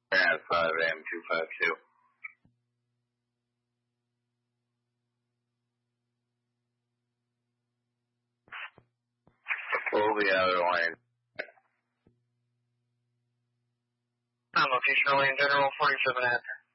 At 5M252. We'll be out of the lane. Location Orlando General 47 at.